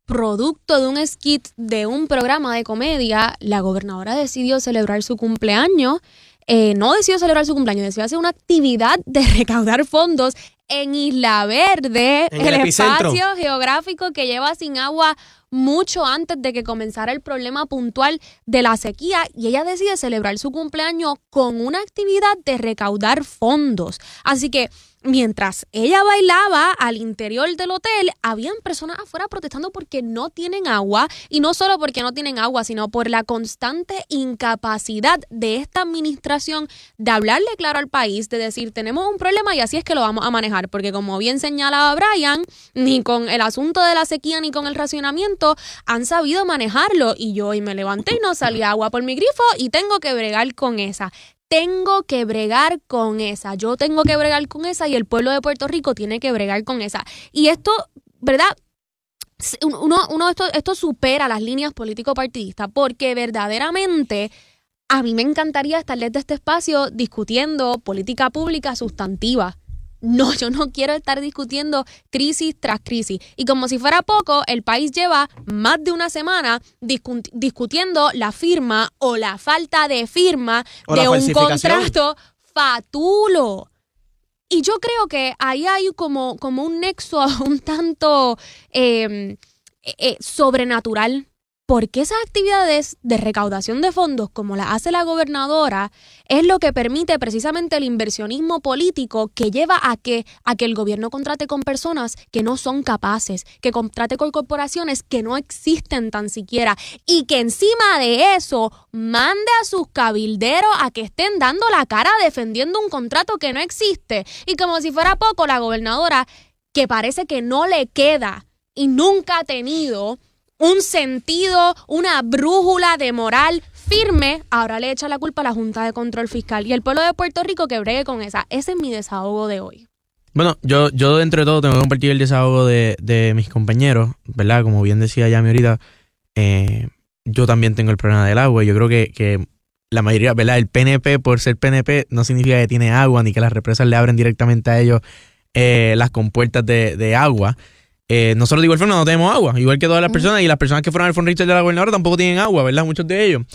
producto de un skit de un programa de comedia, la gobernadora decidió celebrar su cumpleaños. No decidió celebrar su cumpleaños, decidió hacer una actividad de recaudar fondos en Isla Verde, en el espacio geográfico que lleva sin agua mucho antes de que comenzara el problema puntual de la sequía, y ella decide celebrar su cumpleaños con una actividad de recaudar fondos. Así que mientras ella bailaba al interior del hotel, habían personas afuera protestando porque no tienen agua, y no solo porque no tienen agua, sino por la constante incapacidad de esta administración de hablarle claro al país, de decir, tenemos un problema y así es que lo vamos a manejar, porque como bien señalaba Brian, ni con el asunto de la sequía ni con el racionamiento han sabido manejarlo, y yo hoy me levanté y no salía agua por mi grifo y tengo que bregar con esa. Yo tengo que bregar con esa y el pueblo de Puerto Rico tiene que bregar con esa. Y esto, ¿verdad? Esto supera las líneas político-partidistas, porque verdaderamente a mí me encantaría estar desde este espacio discutiendo política pública sustantiva. No, yo no quiero estar discutiendo crisis tras crisis. Y como si fuera poco, el país lleva más de una semana discutiendo la firma o la falta de firma de un contrato fatulo. Y yo creo que ahí hay como un nexo un tanto sobrenatural. Porque esas actividades de recaudación de fondos, como las hace la gobernadora, es lo que permite precisamente el inversionismo político que lleva a que el gobierno contrate con personas que no son capaces, que contrate con corporaciones que no existen tan siquiera, y que encima de eso mande a sus cabilderos a que estén dando la cara defendiendo un contrato que no existe. Y como si fuera poco, la gobernadora, que parece que no le queda y nunca ha tenido un sentido, una brújula de moral firme, ahora le echa la culpa a la Junta de Control Fiscal y el pueblo de Puerto Rico que bregue con esa. Ese es mi desahogo de hoy. Bueno, yo dentro de todo tengo que compartir el desahogo de mis compañeros, ¿verdad? Como bien decía Yami ahorita, yo también tengo el problema del agua. Yo creo que la mayoría, ¿verdad? El PNP, por ser PNP, no significa que tiene agua ni que las represas le abren directamente a ellos las compuertas de agua. Nosotros de igual forma no tenemos agua, igual que todas las personas, y las personas que fueron al fundraiser de la gobernadora tampoco tienen agua, ¿verdad? Muchos de ellos.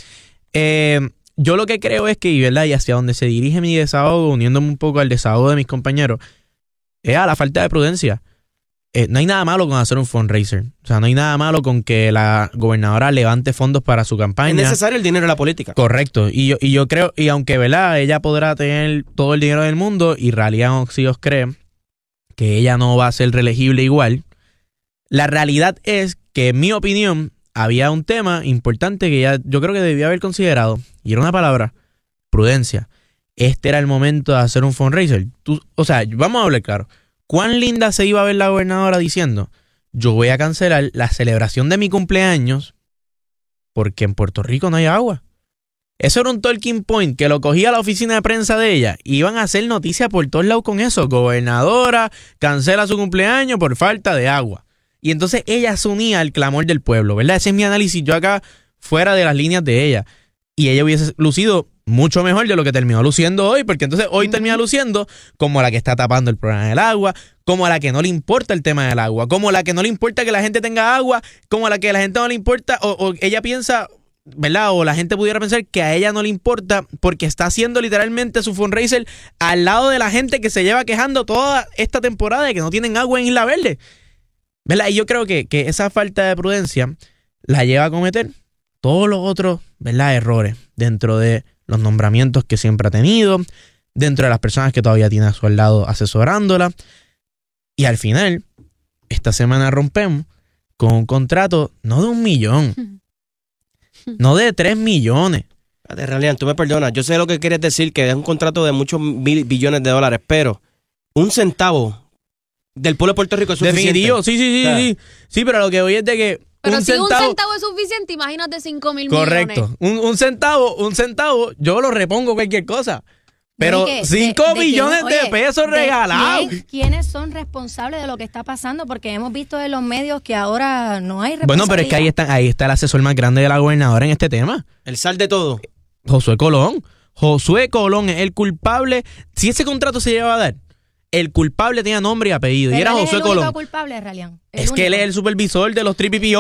Yo lo que creo es que, ¿verdad? Y hacia donde se dirige mi desahogo, uniéndome un poco al desahogo de mis compañeros, es a la falta de prudencia. No hay nada malo con hacer un fundraiser. O sea, no hay nada malo con que la gobernadora levante fondos para su campaña. Es necesario el dinero de la política. Correcto. Y yo creo, y aunque, ¿verdad? Ella podrá tener todo el dinero del mundo, y Ralian Oxios cree que ella no va a ser reelegible igual, la realidad es que, en mi opinión, había un tema importante que yo creo que debía haber considerado, y era una palabra: prudencia. Este era el momento de hacer un fundraiser. O sea, vamos a hablar claro. ¿Cuán linda se iba a ver la gobernadora diciendo: yo voy a cancelar la celebración de mi cumpleaños porque en Puerto Rico no hay agua? Eso era un talking point que lo cogía la oficina de prensa de ella. Iban a hacer noticias por todos lados con eso. Gobernadora cancela su cumpleaños por falta de agua. Y entonces ella se unía al clamor del pueblo, ¿verdad? Ese es mi análisis, yo acá fuera de las líneas de ella. Y ella hubiese lucido mucho mejor de lo que terminó luciendo hoy, porque entonces hoy termina luciendo como la que está tapando el problema del agua, como a la que no le importa el tema del agua, como la que no le importa que la gente tenga agua, como a la que a la gente no le importa, o ella piensa, ¿verdad? O la gente pudiera pensar que a ella no le importa porque está haciendo literalmente su fundraiser al lado de la gente que se lleva quejando toda esta temporada de que no tienen agua en Isla Verde, ¿verdad? Y yo creo que esa falta de prudencia la lleva a cometer todos los otros, ¿verdad?, errores dentro de los nombramientos que siempre ha tenido, dentro de las personas que todavía tiene a su lado asesorándola. Y al final, esta semana rompemos con un contrato no de 1 millón, no de 3 millones. En realidad, tú me perdonas, yo sé lo que quieres decir, que es un contrato de muchos billones de dólares, pero 1 centavo del pueblo de Puerto Rico es suficiente. Definitivo, sí. Sí, pero lo que voy es de que pero si 1 centavo es suficiente, imagínate 5,000 millones. Correcto. Un centavo, yo lo repongo cualquier cosa. Pero 5 millones de pesos regalados. ¿Quiénes son responsables de lo que está pasando? Porque hemos visto en los medios que ahora no hay responsabilidad. Bueno, pero es que ahí está el asesor más grande de la gobernadora en este tema. El sal de todo. Josué Colón. Josué Colón es el culpable. Si ese contrato se lleva a dar, el culpable tenía nombre y apellido. Pero y era Josué Colón. ¿El único culpable, Ralian? Es que él es el supervisor de los 3PPO.